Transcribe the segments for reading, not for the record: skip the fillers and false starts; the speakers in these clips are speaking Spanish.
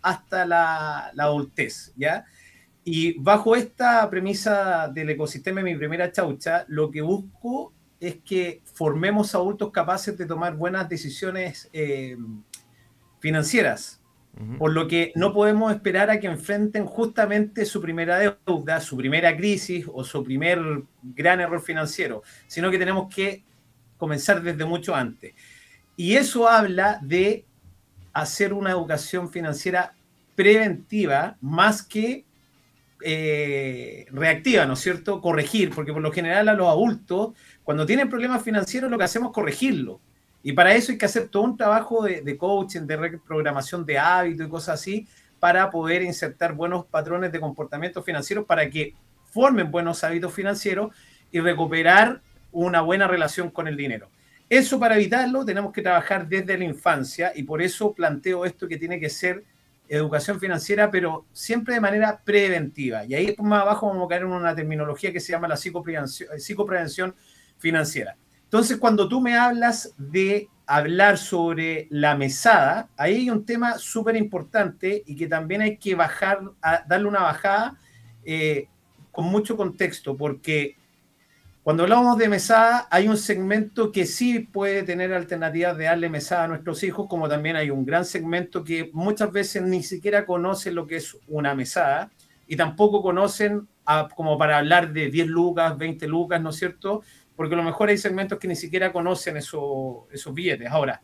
hasta la adultez, ¿ya? Y bajo esta premisa del ecosistema de mi primera chaucha, lo que busco es que formemos adultos capaces de tomar buenas decisiones financieras, Ujú. por lo que no podemos esperar a que enfrenten justamente su primera deuda, su primera crisis o su primer gran error financiero, sino que tenemos que comenzar desde mucho antes. Y eso habla de hacer una educación financiera preventiva más que reactiva, ¿no es cierto? Corregir, porque por lo general a los adultos, cuando tienen problemas financieros, lo que hacemos es corregirlo. Y para eso hay que hacer todo un trabajo de coaching, de reprogramación de hábitos y cosas así, para poder insertar buenos patrones de comportamiento financieros para que formen buenos hábitos financieros y recuperar una buena relación con el dinero. Eso para evitarlo tenemos que trabajar desde la infancia y por eso planteo esto que tiene que ser educación financiera, pero siempre de manera preventiva. Y ahí después más abajo vamos a caer en una terminología que se llama la psicoprevención financiera. Entonces, cuando tú me hablas de hablar sobre la mesada, ahí hay un tema súper importante y que también hay que bajar, darle una bajada con mucho contexto, porque cuando hablamos de mesada, hay un segmento que sí puede tener alternativas de darle mesada a nuestros hijos, como también hay un gran segmento que muchas veces ni siquiera conocen lo que es una mesada y tampoco conocen como para hablar de 10 lucas, 20 lucas, ¿no es cierto? Porque a lo mejor hay segmentos que ni siquiera conocen esos billetes. Ahora,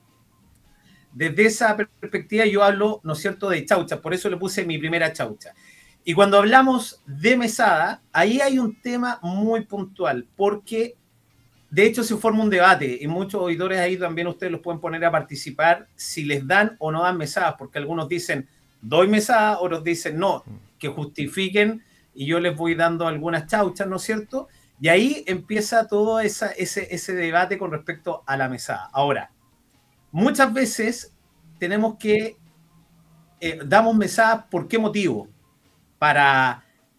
desde esa perspectiva yo hablo, ¿no es cierto?, de chauchas, por eso le puse mi primera chaucha. Y cuando hablamos de mesada, ahí hay un tema muy puntual, porque de hecho se forma un debate y muchos auditores ahí también ustedes los pueden poner a participar si les dan o no dan mesadas, porque algunos dicen doy mesada, otros dicen no, que justifiquen y yo les voy dando algunas chauchas, ¿no es cierto? Y ahí empieza todo ese debate con respecto a la mesada. Ahora, muchas veces tenemos que, damos mesadas, ¿por qué motivo? Para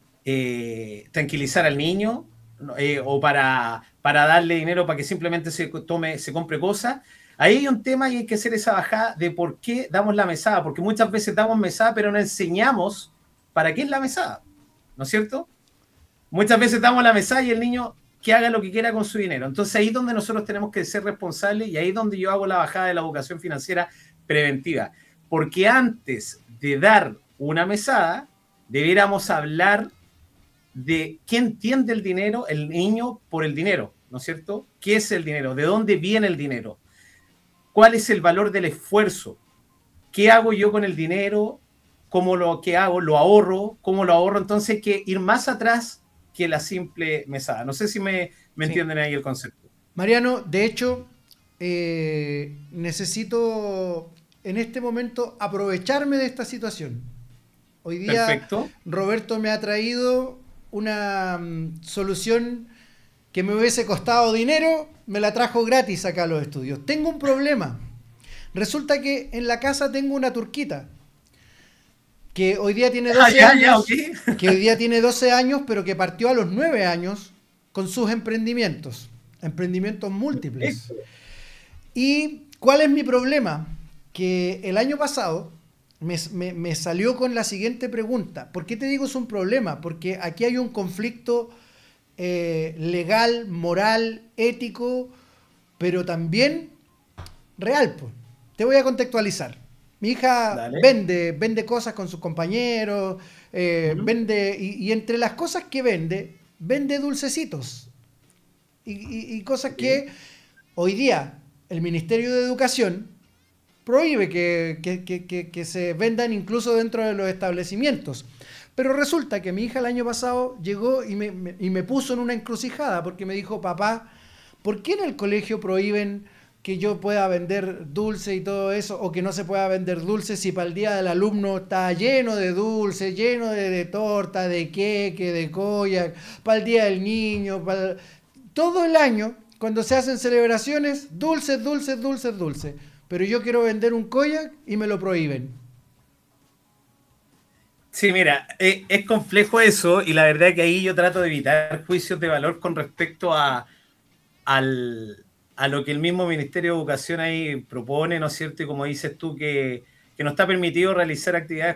tranquilizar al niño o para darle dinero para que simplemente se compre cosas. Ahí hay un tema y hay que hacer esa bajada de por qué damos la mesada, porque muchas veces damos mesada, pero no enseñamos para qué es la mesada, ¿no es cierto? Muchas veces damos la mesada y el niño que haga lo que quiera con su dinero. Entonces ahí es donde nosotros tenemos que ser responsables y ahí es donde yo hago la bajada de la educación financiera preventiva. Porque antes de dar una mesada, debiéramos hablar de qué entiende el dinero, el niño por el dinero, ¿no es cierto? ¿Qué es el dinero? ¿De dónde viene el dinero? ¿Cuál es el valor del esfuerzo? ¿Qué hago yo con el dinero? ¿Cómo lo que hago? ¿Lo ahorro? ¿Cómo lo ahorro? Entonces hay que ir más atrás que la simple mesada. No sé si me Sí. entienden ahí el concepto. Mariano, de hecho, necesito en este momento aprovecharme de esta situación. Hoy día Perfecto. Roberto me ha traído una solución que me hubiese costado dinero, me la trajo gratis acá a los estudios. Tengo un problema. Resulta que en la casa tengo una turquita que hoy día tiene Ah, 12 ya, ya, ok. años, que hoy día tiene 12 años, pero que partió a los 9 años con sus emprendimientos múltiples. Perfecto. ¿Y cuál es mi problema? Que el año pasado me salió con la siguiente pregunta. ¿Por qué te digo es un problema? Porque aquí hay un conflicto legal, moral, ético, pero también real. Pues. Te voy a contextualizar. Mi hija Dale. vende cosas con sus compañeros, Ujú. y entre las cosas que vende dulcecitos y cosas Ok. que hoy día el Ministerio de Educación prohíbe que se vendan incluso dentro de los establecimientos. Pero resulta que mi hija el año pasado llegó y me puso en una encrucijada porque me dijo, papá, ¿por qué en el colegio prohíben que yo pueda vender dulce y todo eso, o que no se pueda vender dulce si para el día del alumno está lleno de dulce, lleno de torta, de queque, de koyak, para el día del niño, todo el año, cuando se hacen celebraciones, dulces, dulces, dulces, dulces. Pero yo quiero vender un koyak y me lo prohíben. Sí, mira, es complejo eso y la verdad que ahí yo trato de evitar juicios de valor con respecto a lo que el mismo Ministerio de Educación ahí propone, ¿no es cierto? Y como dices tú, que no está permitido realizar actividades